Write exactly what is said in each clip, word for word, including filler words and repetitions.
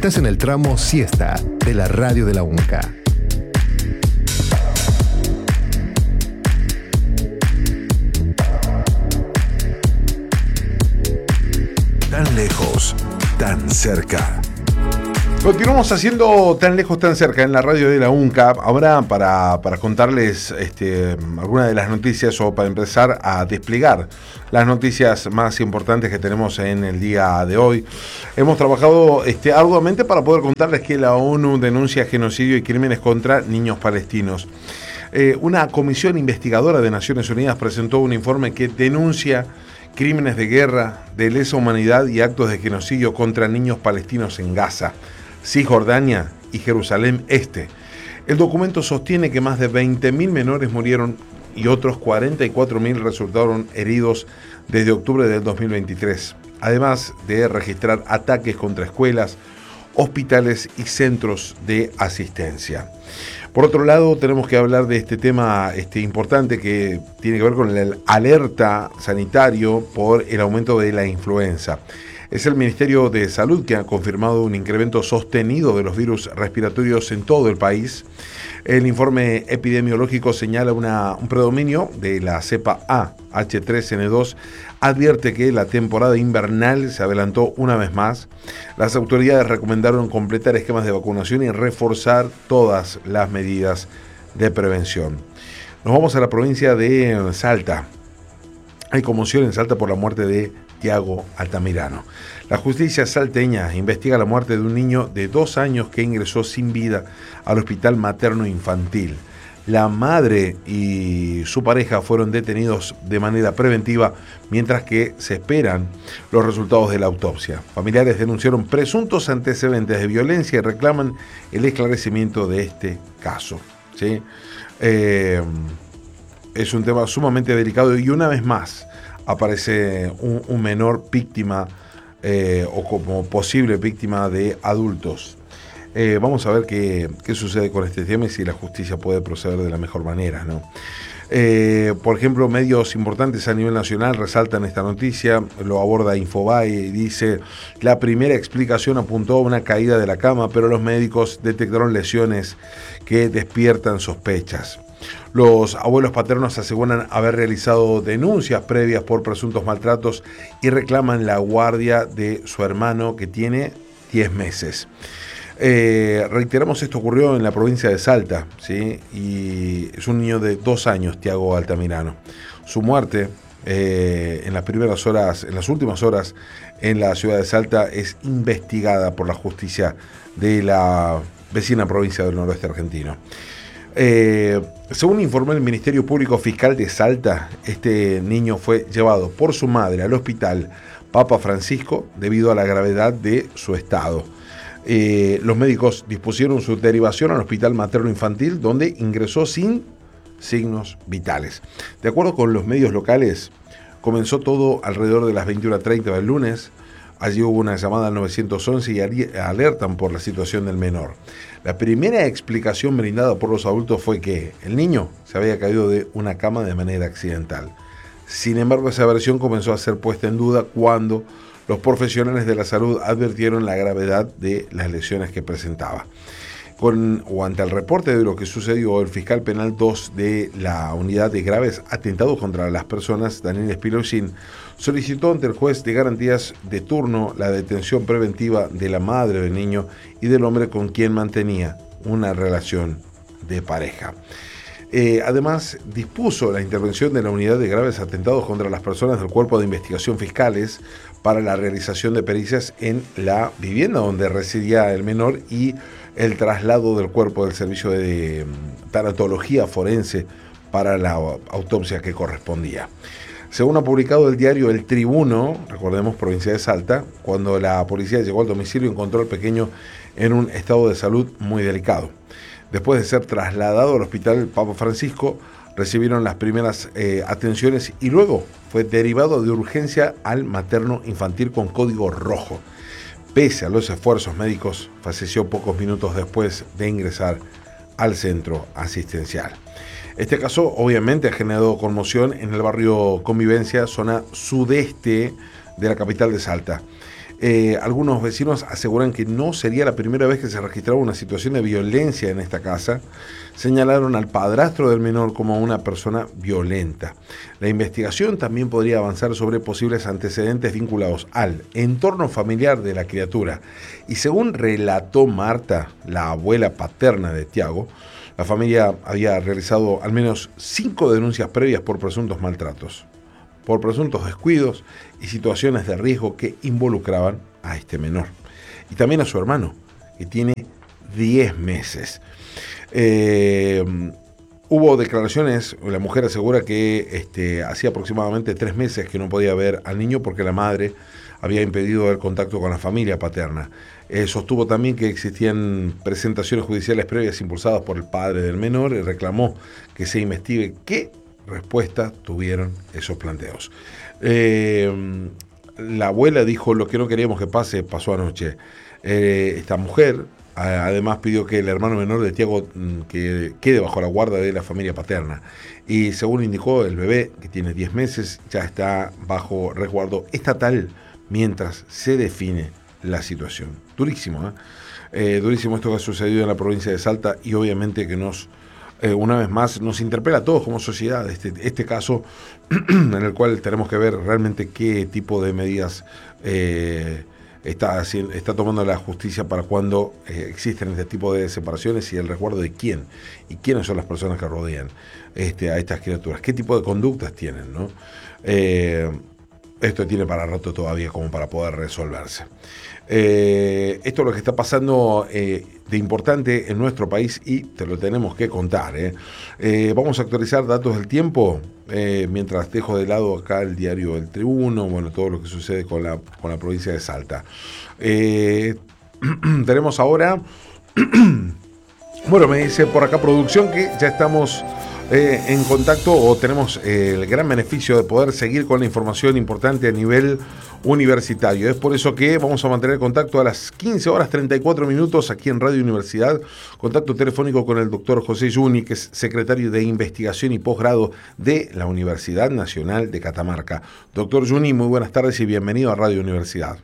Estás en el tramo siesta de la radio de la UNCA. Tan lejos, tan cerca. Continuamos haciendo Tan lejos, tan cerca en la radio de la UNCA. Ahora para, para contarles este, algunas de las noticias o para empezar a desplegar las noticias más importantes que tenemos en el día de hoy. Hemos trabajado este, arduamente para poder contarles que la ONU denuncia genocidio y crímenes contra niños palestinos. Eh, una comisión investigadora de Naciones Unidas presentó un informe que denuncia crímenes de guerra, de lesa humanidad y actos de genocidio contra niños palestinos en Gaza, Cisjordania y Jerusalén Este. El documento sostiene que más de veinte mil menores murieron y otros cuarenta y cuatro mil resultaron heridos desde octubre del dos mil veintitrés, además de registrar ataques contra escuelas, hospitales y centros de asistencia. Por otro lado, tenemos que hablar de este tema este, importante que tiene que ver con el alerta sanitario por el aumento de la influenza. Es el Ministerio de Salud que ha confirmado un incremento sostenido de los virus respiratorios en todo el país. El informe epidemiológico señala una, un predominio de la cepa A, H tres N dos, advierte que la temporada invernal se adelantó una vez más. Las autoridades recomendaron completar esquemas de vacunación y reforzar todas las medidas de prevención. Nos vamos a la provincia de Salta. Hay conmoción en Salta por la muerte de Tiago Altamirano. La justicia salteña investiga la muerte de un niño de dos años que ingresó sin vida al hospital materno infantil. La madre y su pareja fueron detenidos de manera preventiva mientras que se esperan los resultados de la autopsia. Familiares denunciaron presuntos antecedentes de violencia y reclaman el esclarecimiento de este caso. ¿Sí? Eh, es un tema sumamente delicado y una vez más aparece un, un menor víctima eh, o como posible víctima de adultos. Eh, vamos a ver qué, qué sucede con este tema y si la justicia puede proceder de la mejor manera, ¿no? Eh, por ejemplo, medios importantes a nivel nacional resaltan esta noticia, lo aborda Infobae y dice: la primera explicación apuntó a una caída de la cama, pero los médicos detectaron lesiones que despiertan sospechas. Los abuelos paternos aseguran haber realizado denuncias previas por presuntos maltratos y reclaman la guardia de su hermano que tiene diez meses. Eh, reiteramos, esto ocurrió en la provincia de Salta, ¿sí? Y es un niño de dos años, Tiago Altamirano. Su muerte eh, en las primeras horas, en las últimas horas en la ciudad de Salta es investigada por la justicia de la vecina provincia del noroeste argentino. Eh, según informó el Ministerio Público Fiscal de Salta, este niño fue llevado por su madre al hospital Papa Francisco debido a la gravedad de su estado. Eh, los médicos dispusieron su derivación al hospital materno infantil, donde ingresó sin signos vitales. De acuerdo con los medios locales, comenzó todo alrededor de las veintiuna treinta del lunes. Allí hubo una llamada al nueve once y alertan por la situación del menor. La primera explicación brindada por los adultos fue que el niño se había caído de una cama de manera accidental. Sin embargo, esa versión comenzó a ser puesta en duda cuando los profesionales de la salud advirtieron la gravedad de las lesiones que presentaba. Con, o ante el reporte de lo que sucedió, el fiscal penal dos de la unidad de graves atentados contra las personas, Daniel Espilosín, solicitó ante el juez de garantías de turno la detención preventiva de la madre del niño y del hombre con quien mantenía una relación de pareja. Eh, además, dispuso la intervención de la unidad de graves atentados contra las personas del Cuerpo de Investigación Fiscales para la realización de pericias en la vivienda donde residía el menor y el traslado del cuerpo del servicio de tanatología forense para la autopsia que correspondía. Según ha publicado el diario El Tribuno, recordemos, provincia de Salta, cuando la policía llegó al domicilio encontró al pequeño en un estado de salud muy delicado. Después de ser trasladado al hospital Papa Francisco, recibieron las primeras eh, atenciones y luego fue derivado de urgencia al materno infantil con código rojo. Pese a los esfuerzos médicos, falleció pocos minutos después de ingresar al centro asistencial. Este caso obviamente ha generado conmoción en el barrio Convivencia, zona sudeste de la capital de Salta. Eh, algunos vecinos aseguran que no sería la primera vez que se registraba una situación de violencia en esta casa. Señalaron al padrastro del menor como una persona violenta. La investigación también podría avanzar sobre posibles antecedentes vinculados al entorno familiar de la criatura. Y según relató Marta, la abuela paterna de Tiago, la familia había realizado al menos cinco denuncias previas por presuntos maltratos, por presuntos descuidos y situaciones de riesgo que involucraban a este menor. Y también a su hermano, que tiene diez meses. Eh, hubo declaraciones, la mujer asegura que este, hacía aproximadamente tres meses que no podía ver al niño porque la madre había impedido el contacto con la familia paterna. Eh, sostuvo también que existían presentaciones judiciales previas impulsadas por el padre del menor y reclamó que se investigue qué respuesta tuvieron esos planteos. Eh, la abuela dijo: lo que no queríamos que pase pasó anoche. Eh, esta mujer además pidió que el hermano menor de Tiago que quede bajo la guardia de la familia paterna. Y según indicó, el bebé, que tiene diez meses, ya está bajo resguardo estatal mientras se define la situación. Durísimo, ¿eh? Eh, durísimo esto que ha sucedido en la provincia de Salta, y obviamente que nos, eh, una vez más, nos interpela a todos como sociedad este, este caso en el cual tenemos que ver realmente qué tipo de medidas eh, Está, está tomando la justicia para cuando eh, existen este tipo de separaciones, y el resguardo de quién y quiénes son las personas que rodean este, a estas criaturas, qué tipo de conductas tienen, ¿no? Eh, esto tiene para rato todavía como para poder resolverse. Eh, esto es lo que está pasando eh, de importante en nuestro país, y te lo tenemos que contar. ¿eh? Eh, vamos a actualizar datos del tiempo, eh, mientras dejo de lado acá el diario El Tribuno, bueno, todo lo que sucede con la, con la provincia de Salta. Eh, tenemos ahora, bueno, me dice por acá producción que ya estamos Eh, en contacto, o tenemos eh, el gran beneficio de poder seguir con la información importante a nivel universitario. Es por eso que vamos a mantener contacto a las quince horas treinta y cuatro minutos aquí en Radio Universidad. Contacto telefónico con el doctor José Yuni, que es secretario de Investigación y Posgrado de la Universidad Nacional de Catamarca. Doctor Yuni, muy buenas tardes y bienvenido a Radio Universidad.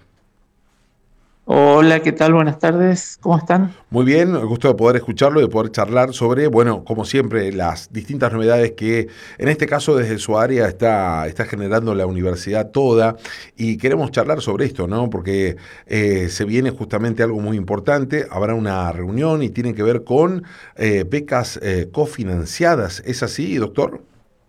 Hola, ¿qué tal? Buenas tardes, ¿cómo están? Muy bien, el gusto de poder escucharlo y de poder charlar sobre, bueno, como siempre, las distintas novedades que en este caso desde su área está, está generando la universidad toda, y queremos charlar sobre esto, ¿no? Porque eh, se viene justamente algo muy importante, habrá una reunión y tiene que ver con eh, becas eh, cofinanciadas, ¿es así, doctor?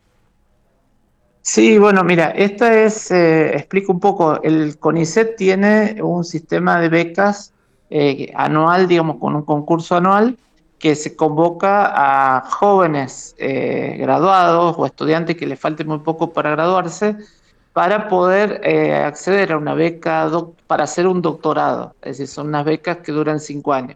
Sí, bueno, mira, esta es, eh, explico un poco, el CONICET tiene un sistema de becas eh, anual, digamos, con un concurso anual que se convoca a jóvenes eh, graduados o estudiantes que les falte muy poco para graduarse, para poder eh, acceder a una beca doc- para hacer un doctorado, es decir, son unas becas que duran cinco años.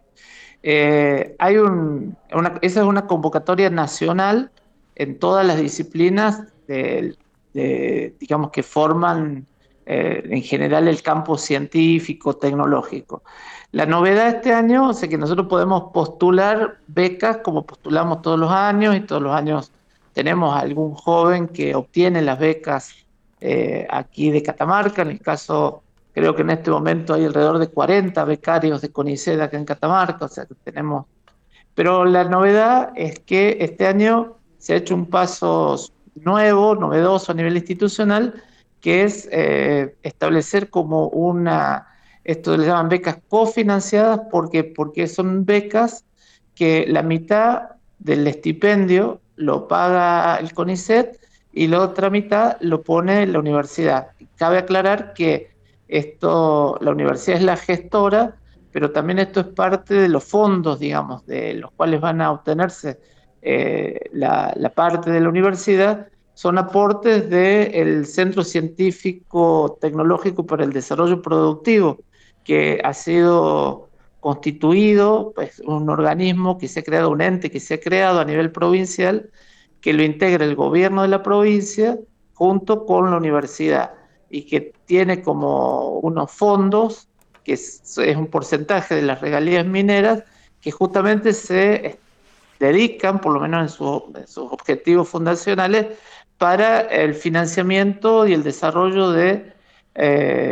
Eh, hay un, una, esa es una convocatoria nacional en todas las disciplinas del de, digamos, que forman eh, en general el campo científico, tecnológico. La novedad este año es que nosotros podemos postular becas como postulamos todos los años, y todos los años tenemos algún joven que obtiene las becas eh, aquí de Catamarca. En el caso, creo que en este momento hay alrededor de cuarenta becarios de CONICET acá en Catamarca, o sea que tenemos... Pero la novedad es que este año se ha hecho un paso nuevo, novedoso a nivel institucional, que es eh, establecer como una, esto le llaman becas cofinanciadas, porque, porque son becas que la mitad del estipendio lo paga el CONICET y la otra mitad lo pone la universidad. Cabe aclarar que esto, la universidad es la gestora, pero también esto es parte de los fondos, digamos, de los cuales van a obtenerse Eh, la, la parte de la universidad, son aportes del Centro Científico Tecnológico para el Desarrollo Productivo, que ha sido constituido, pues, un organismo que se ha creado, un ente que se ha creado a nivel provincial, que lo integra el gobierno de la provincia junto con la universidad, y que tiene como unos fondos, que es, es un porcentaje de las regalías mineras, que justamente se dedican, por lo menos en, su, en sus objetivos fundacionales, para el financiamiento y el desarrollo de, eh,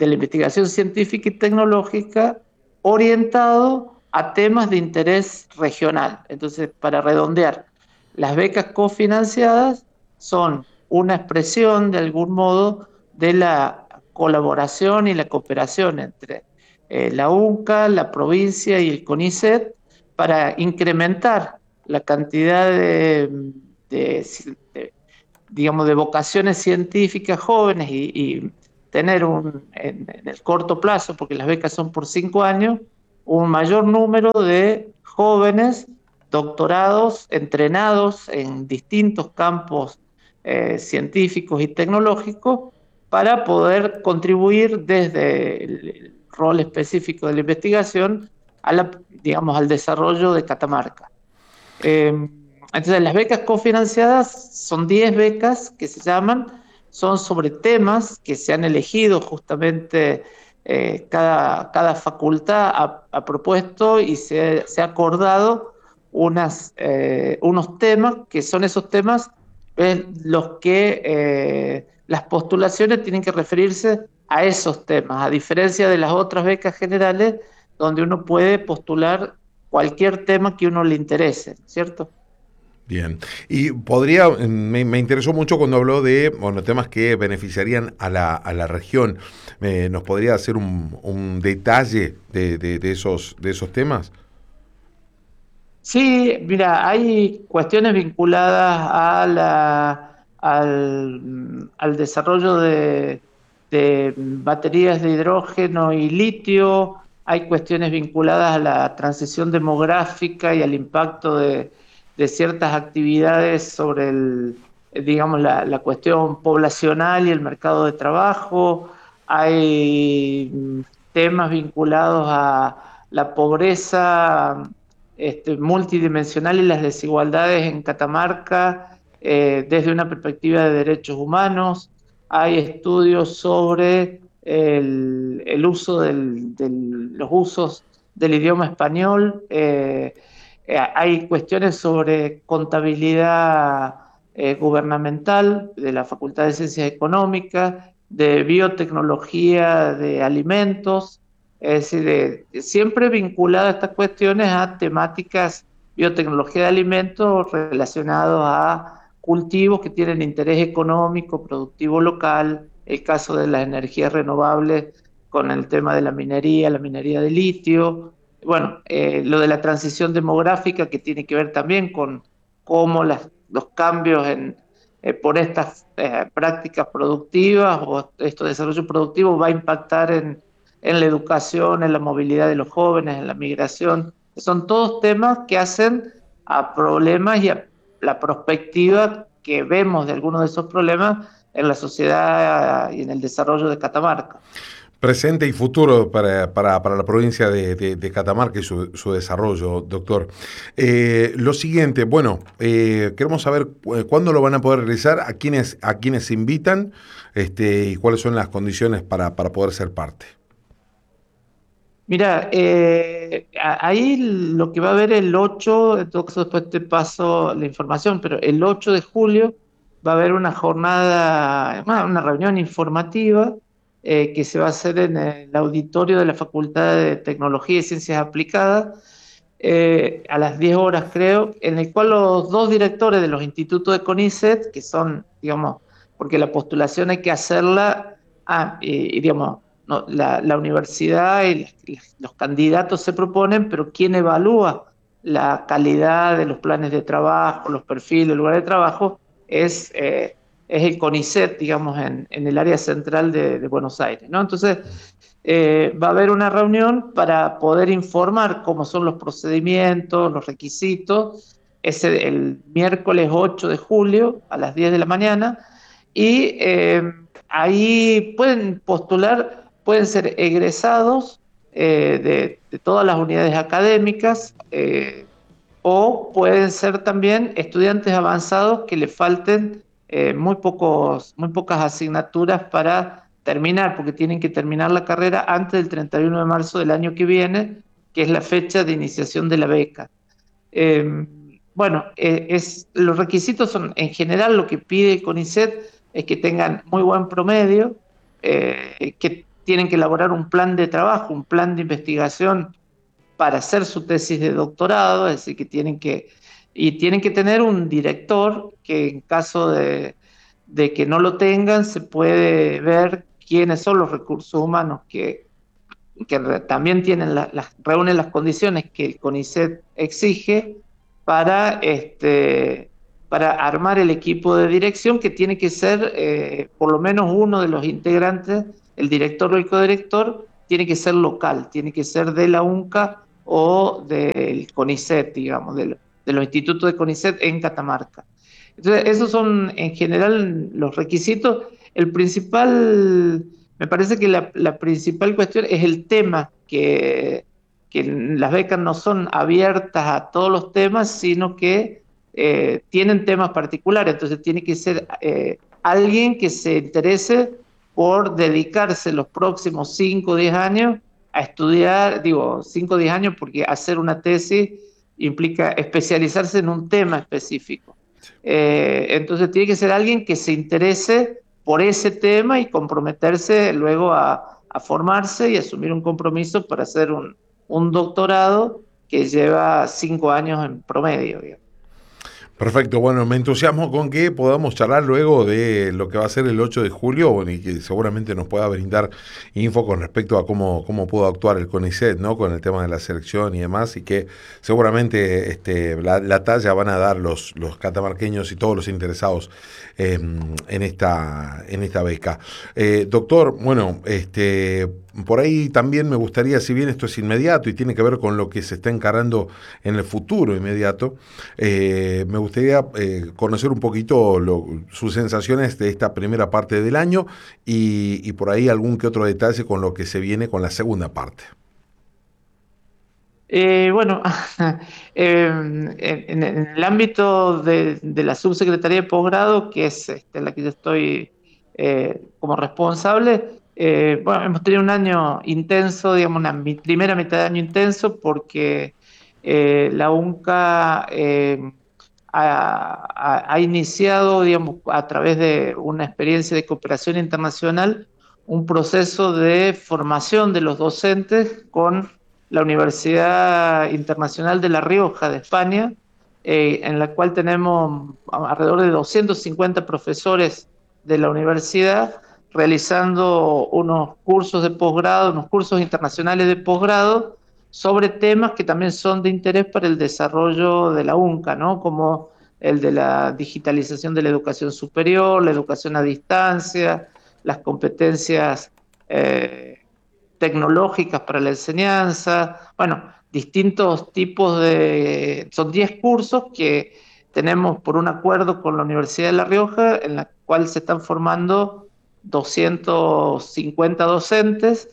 de la investigación científica y tecnológica orientado a temas de interés regional. Entonces, para redondear, las becas cofinanciadas son una expresión, de algún modo, de la colaboración y la cooperación entre eh, la UNCA, la provincia y el CONICET para incrementar la cantidad de, de, de digamos, de vocaciones científicas jóvenes y, y tener un, en, en el corto plazo, porque las becas son por cinco años, un mayor número de jóvenes doctorados, entrenados en distintos campos eh, científicos y tecnológicos para poder contribuir desde el rol específico de la investigación a la, digamos, al desarrollo de Catamarca. Eh, entonces, las becas cofinanciadas son diez becas que se llaman, son sobre temas que se han elegido justamente. Eh, cada, cada facultad ha, ha propuesto y se, se ha acordado unas, eh, unos temas que son esos temas eh, los que eh, las postulaciones tienen que referirse a esos temas, a diferencia de las otras becas generales donde uno puede postular cualquier tema que uno le interese, ¿cierto? Bien, y podría, me, me interesó mucho cuando habló de, bueno, temas que beneficiarían a la, a la región. Eh, ¿Nos podría hacer un, un detalle de, de, de, esos, de esos temas? Sí, mira, hay cuestiones vinculadas a la, al, al desarrollo de, de baterías de hidrógeno y litio, hay cuestiones vinculadas a la transición demográfica y al impacto de de ciertas actividades sobre el, digamos, la, la cuestión poblacional y el mercado de trabajo, hay temas vinculados a la pobreza este, multidimensional y las desigualdades en Catamarca eh, desde una perspectiva de derechos humanos, hay estudios sobre el, el uso del, del, los usos del idioma español, eh, Eh, hay cuestiones sobre contabilidad eh, gubernamental de la Facultad de Ciencias Económicas, de biotecnología de alimentos, es decir, de, siempre vinculada a estas cuestiones a temáticas biotecnología de alimentos relacionados a cultivos que tienen interés económico, productivo local, el caso de las energías renovables con el tema de la minería, la minería de litio. Bueno, eh, lo de la transición demográfica que tiene que ver también con cómo las, los cambios en, eh, por estas eh, prácticas productivas o este desarrollo productivo va a impactar en, en la educación, en la movilidad de los jóvenes, en la migración. Son todos temas que hacen a problemas y a la perspectiva que vemos de algunos de esos problemas en la sociedad y en el desarrollo de Catamarca. Presente y futuro para, para, para la provincia de, de, de Catamarca y su, su desarrollo, doctor. Eh, lo siguiente, bueno, eh, queremos saber cuándo lo van a poder realizar, a quiénes a quiénes se invitan este, y cuáles son las condiciones para, para poder ser parte. Mira, eh, ahí lo que va a haber el ocho, en todo caso después te paso la información, pero el ocho de julio va a haber una jornada, una reunión informativa Eh, que se va a hacer en el auditorio de la Facultad de Tecnología y Ciencias Aplicadas, eh, a las diez horas creo, en el cual los dos directores de los institutos de CONICET, que son, digamos, porque la postulación hay que hacerla, ah, y, y digamos, no, la, la universidad y las, los candidatos se proponen, pero quien evalúa la calidad de los planes de trabajo, los perfiles, el lugar de trabajo, es... Eh, es el CONICET, digamos, en, en el área central de, de Buenos Aires, ¿no? Entonces, eh, va a haber una reunión para poder informar cómo son los procedimientos, los requisitos, es el, el miércoles ocho de julio a las diez de la mañana, y eh, ahí pueden postular, pueden ser egresados eh, de, de todas las unidades académicas, eh, o pueden ser también estudiantes avanzados que le falten Eh, muy, pocos, muy pocas asignaturas para terminar, porque tienen que terminar la carrera antes del treinta y uno de marzo del año que viene, que es la fecha de iniciación de la beca. Eh, bueno, eh, es, los requisitos son, en general, lo que pide CONICET es que tengan muy buen promedio, eh, que tienen que elaborar un plan de trabajo, un plan de investigación para hacer su tesis de doctorado, es decir, que tienen que, y tienen que tener un director que en caso de, de que no lo tengan, se puede ver quiénes son los recursos humanos que, que también tienen la, las, reúnen las condiciones que el CONICET exige para, este, para armar el equipo de dirección, que tiene que ser eh, por lo menos uno de los integrantes, el director o el codirector, tiene que ser local, tiene que ser de la UNCA o del CONICET, digamos, de, de los institutos de CONICET en Catamarca. Entonces, esos son en general los requisitos. El principal, me parece que la, la principal cuestión es el tema, que, que las becas no son abiertas a todos los temas, sino que eh, tienen temas particulares, entonces tiene que ser eh, alguien que se interese por dedicarse los próximos cinco o diez años a estudiar, digo, cinco o diez años, porque hacer una tesis implica especializarse en un tema específico. Eh, entonces tiene que ser alguien que se interese por ese tema y comprometerse luego a, a formarse y asumir un compromiso para hacer un, un doctorado que lleva cinco años en promedio, digamos. Perfecto, bueno, me entusiasmo con que podamos charlar luego de lo que va a ser el ocho de julio, bueno, y que seguramente nos pueda brindar info con respecto a cómo, cómo pudo actuar el CONICET, ¿no? Con el tema de la selección y demás, y que seguramente este, la, la talla van a dar los, los catamarqueños y todos los interesados eh, en esta, en esta beca. Eh, doctor, bueno, este, por ahí también me gustaría, si bien esto es inmediato y tiene que ver con lo que se está encarando en el futuro inmediato, eh, me gustaría eh, conocer un poquito lo, sus sensaciones de esta primera parte del año y, y por ahí algún que otro detalle con lo que se viene con la segunda parte. Eh, bueno, eh, en, en el ámbito de, de la subsecretaría de posgrado, que es este, la que yo estoy eh, como responsable, eh, bueno, hemos tenido un año intenso, digamos, una mi, primera mitad de año intenso, porque eh, la UNCA eh, ha, ha, ha iniciado, digamos, a través de una experiencia de cooperación internacional, un proceso de formación de los docentes con la Universidad Internacional de La Rioja de España, eh, en la cual tenemos alrededor de doscientos cincuenta profesores de la universidad realizando unos cursos de posgrado, unos cursos internacionales de posgrado sobre temas que también son de interés para el desarrollo de la UNCA, ¿no? Como el de la digitalización de la educación superior, la educación a distancia, las competencias eh, tecnológicas para la enseñanza, bueno, distintos tipos de... Son diez cursos que tenemos por un acuerdo con la Universidad de La Rioja, en la cual se están formando doscientos cincuenta docentes.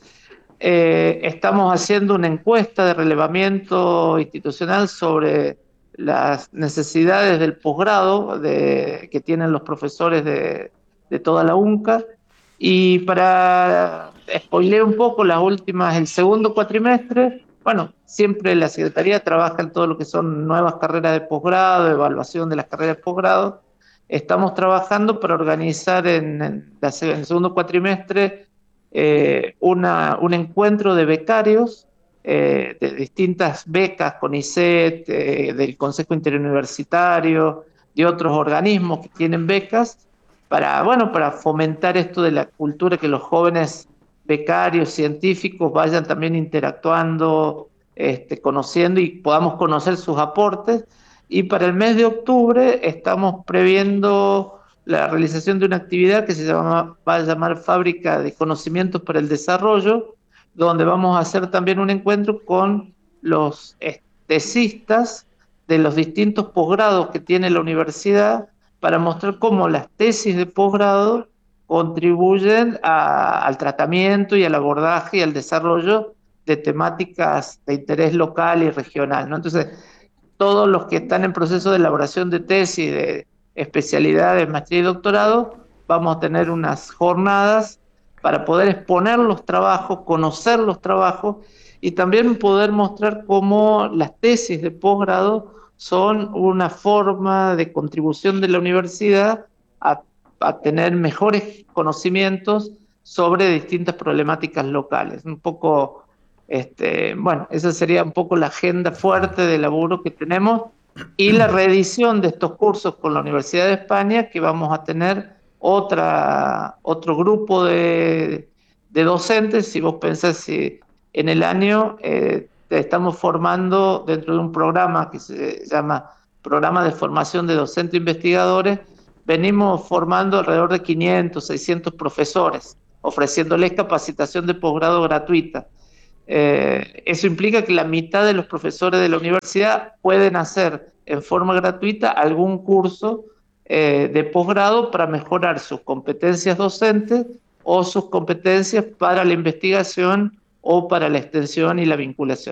Eh, estamos haciendo una encuesta de relevamiento institucional sobre las necesidades del posgrado de, que tienen los profesores de, de toda la UNCA. Y para spoilear un poco las últimas, el segundo cuatrimestre, bueno, siempre la Secretaría trabaja en todo lo que son nuevas carreras de posgrado, evaluación de las carreras de posgrado. Estamos trabajando para organizar en, en, la, en el segundo cuatrimestre eh, una, un encuentro de becarios eh, de distintas becas, CONICET, eh, del Consejo Interuniversitario, de otros organismos que tienen becas, para, bueno, para fomentar esto de la cultura, que los jóvenes becarios, científicos vayan también interactuando, este, conociendo y podamos conocer sus aportes. Y para el mes de octubre estamos previendo la realización de una actividad que se llama, va a llamar Fábrica de Conocimientos para el Desarrollo, donde vamos a hacer también un encuentro con los tesistas de los distintos posgrados que tiene la universidad, para mostrar cómo las tesis de posgrado contribuyen a, al tratamiento y al abordaje y al desarrollo de temáticas de interés local y regional, ¿no? Entonces, todos los que están en proceso de elaboración de tesis, de especialidades, maestría y doctorado, vamos a tener unas jornadas para poder exponer los trabajos, conocer los trabajos y también poder mostrar cómo las tesis de posgrado son una forma de contribución de la universidad a, a tener mejores conocimientos sobre distintas problemáticas locales. Un poco, este, bueno, esa sería un poco la agenda fuerte de laburo que tenemos y la reedición de estos cursos con la Universidad de España, que vamos a tener otra, otro grupo de, de docentes. Si vos pensás, si en el año eh, estamos formando dentro de un programa que se llama Programa de Formación de Docentes Investigadores, venimos formando alrededor de quinientos, seiscientos profesores, ofreciéndoles capacitación de posgrado gratuita. Eh, eso implica que la mitad de los profesores de la universidad pueden hacer en forma gratuita algún curso eh, de posgrado para mejorar sus competencias docentes o sus competencias para la investigación o para la extensión y la vinculación.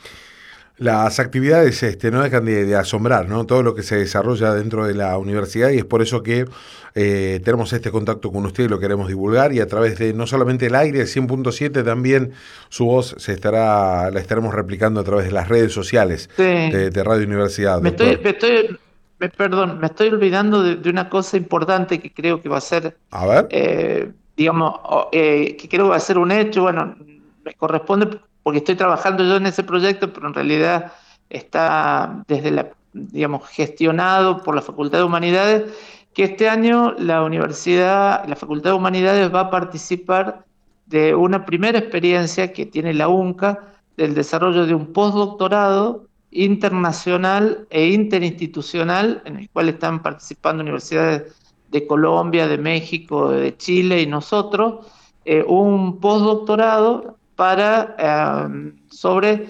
Las actividades este, no dejan de, de asombrar, ¿no? Todo lo que se desarrolla dentro de la universidad, y es por eso que eh, tenemos este contacto con usted y lo queremos divulgar, y a través de no solamente el aire cien punto siete, también su voz se estará la estaremos replicando a través de las redes sociales sí. de, de Radio Universidad. Me estoy, me estoy, me, perdón, me estoy olvidando de, de una cosa importante que creo que va a ser, a ver, eh, digamos, eh, que creo que va a ser un hecho. Bueno, me corresponde porque estoy trabajando yo en ese proyecto, pero en realidad está desde la, digamos, gestionado por la Facultad de Humanidades, que este año la universidad, la Facultad de Humanidades va a participar de una primera experiencia que tiene la UNCA del desarrollo de un postdoctorado internacional e interinstitucional, en el cual están participando universidades de Colombia, de México, de Chile y nosotros, eh, un postdoctorado para eh, sobre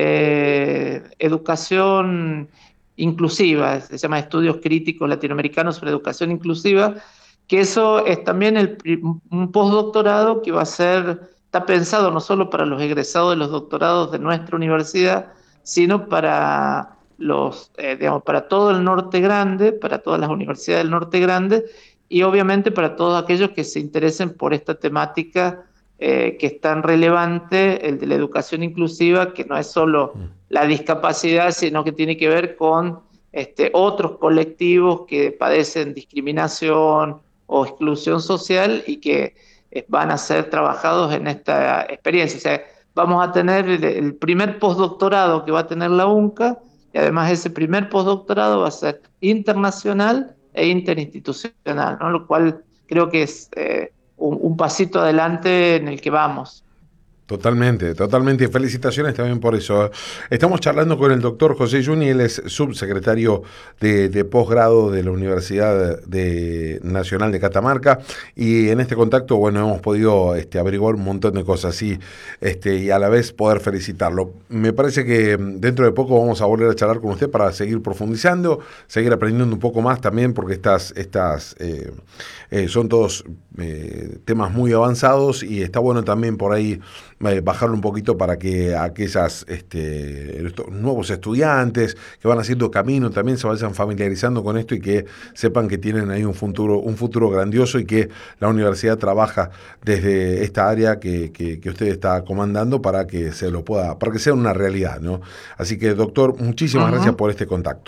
eh, educación inclusiva, se llama Estudios Críticos Latinoamericanos sobre Educación Inclusiva, que eso es también el, un postdoctorado que va a ser, está pensado no solo para los egresados de los doctorados de nuestra universidad, sino para los, eh, digamos, para todo el Norte Grande, para todas las universidades del Norte Grande, y obviamente para todos aquellos que se interesen por esta temática Eh, que es tan relevante, el de la educación inclusiva, que no es solo la discapacidad, sino que tiene que ver con este, otros colectivos que padecen discriminación o exclusión social y que eh, van a ser trabajados en esta experiencia. O sea, vamos a tener el, el primer postdoctorado que va a tener la UNCA, y además ese primer postdoctorado va a ser internacional e interinstitucional, ¿no? Lo cual creo que es Eh, Un, un pasito adelante en el que vamos. Totalmente, totalmente. Felicitaciones también por eso. Estamos charlando con el doctor José Yuni, él es subsecretario de, de posgrado de la Universidad de, Nacional de Catamarca, y en este contacto, bueno, hemos podido este, averiguar un montón de cosas y, este, y a la vez poder felicitarlo. Me parece que dentro de poco vamos a volver a charlar con usted para seguir profundizando, seguir aprendiendo un poco más también, porque estas, estas eh, eh, son todos eh, temas muy avanzados, y está bueno también por ahí eh, bajarlo un poquito para que aquellas este, estos nuevos estudiantes que van haciendo camino también se vayan familiarizando con esto y que sepan que tienen ahí un futuro, un futuro grandioso, y que la universidad trabaja desde esta área que, que, que usted está comandando para que se lo pueda, para que sea una realidad, ¿no? Así que, doctor, muchísimas uh-huh. gracias por este contacto.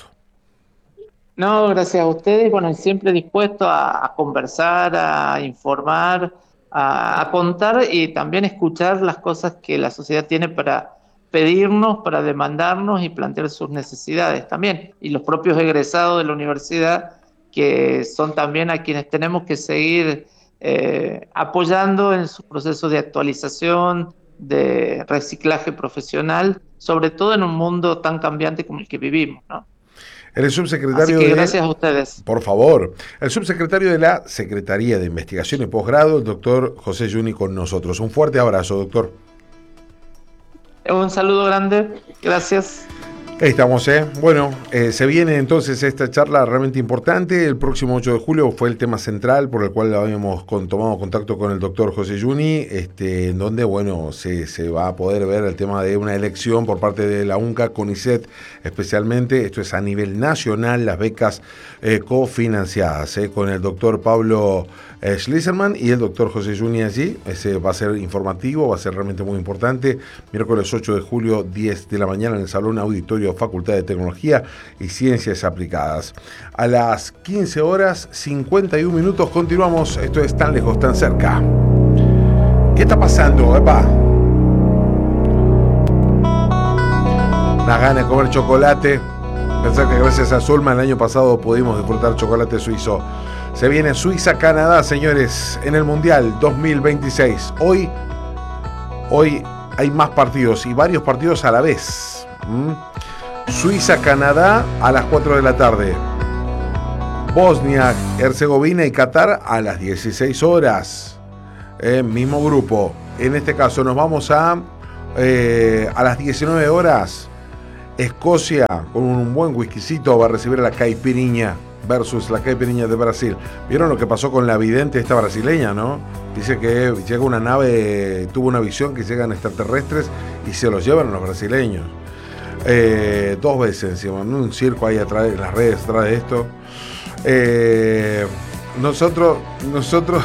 No, gracias a ustedes, bueno, siempre dispuesto a, a conversar, a informar, a, a contar y también escuchar las cosas que la sociedad tiene para pedirnos, para demandarnos y plantear sus necesidades también. Y los propios egresados de la universidad, que son también a quienes tenemos que seguir eh, apoyando en su proceso de actualización, de reciclaje profesional, sobre todo en un mundo tan cambiante como el que vivimos, ¿no? El subsecretario Así que de, gracias a ustedes. Por favor, el subsecretario de la Secretaría de Investigación y Posgrado, el doctor José Yuni, con nosotros. Un fuerte abrazo, doctor. Un saludo grande, gracias. Ahí estamos, ¿eh? Bueno, eh, se viene entonces esta charla realmente importante. El próximo ocho de julio fue el tema central por el cual habíamos con, tomado contacto con el doctor José Yuni, este, en donde, bueno, se, se va a poder ver el tema de una elección por parte de la UNCA, CONICET especialmente. Esto es a nivel nacional, las becas eh, cofinanciadas, ¿eh? Con el doctor Pablo eh, Schliserman y el doctor José Yuni allí. Ese va a ser informativo, va a ser realmente muy importante. Miércoles ocho de julio, diez de la mañana, en el Salón Auditorio Facultad de Tecnología y Ciencias Aplicadas. A las quince horas cincuenta y un minutos continuamos. Esto es Tan Lejos, Tan Cerca. ¿Qué está pasando, epa? Las ganas de comer chocolate. Pensar que gracias a Zulma el año pasado pudimos disfrutar chocolate suizo. Se viene Suiza-Canadá, señores, en el Mundial dos mil veintiséis. Hoy, hoy hay más partidos y varios partidos a la vez. ¿Mm? Suiza-Canadá a las cuatro de la tarde. Bosnia, Herzegovina y Qatar a las dieciséis horas. Eh, mismo grupo. En este caso nos vamos a, eh, a las diecinueve horas. Escocia, con un buen whiskycito, va a recibir a la Caipirinha versus la Caipirinha de Brasil. ¿Vieron lo que pasó con la vidente esta brasileña, no? Dice que llega una nave, tuvo una visión que llegan extraterrestres y se los llevan a los brasileños. Eh, dos veces encima, ¿no? Un circo ahí atrás, en las redes atrás de esto. Eh, nosotros, nosotros...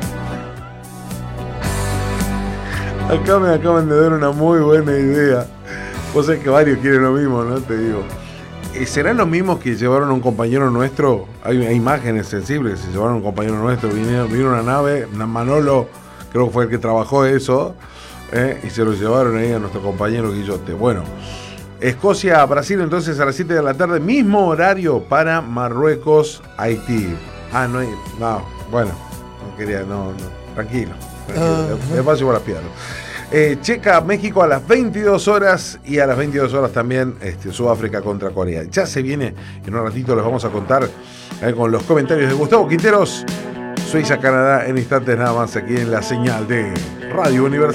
Acá me acaban de dar una muy buena idea. Vos sabés que varios quieren lo mismo, ¿no? Te digo. ¿Serán los mismos que llevaron a un compañero nuestro? Hay, hay imágenes sensibles. Se llevaron a un compañero nuestro. Vinieron, vino una nave, una Manolo, creo que fue el que trabajó eso, ¿eh? Y se lo llevaron ahí a nuestro compañero Guillote. Bueno, Escocia, Brasil, entonces a las siete de la tarde, mismo horario para Marruecos, Haití. Ah, no hay. No, bueno, no quería, no, no. Tranquilo. tranquilo uh, despacio por las piedras. Eh, Checa, México a las veintidós horas y a las veintidós horas también este, Sudáfrica contra Corea. Ya se viene, en un ratito les vamos a contar eh, con los comentarios de Gustavo Quinteros. Suiza, Canadá en instantes nada más aquí en la señal de Radio Universal.